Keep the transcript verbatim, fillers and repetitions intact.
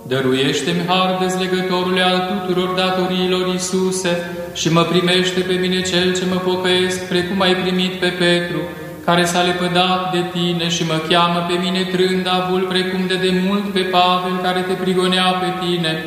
Dăruiește-mi har dezlegătorule al tuturor datoriilor, Iisuse, și mă primește pe mine cel ce mă pocăiesc, precum ai primit pe Petru, care s-a lepădat de tine, și mă cheamă pe mine trândavul, precum de demult pe Pavel, care te prigonea pe tine,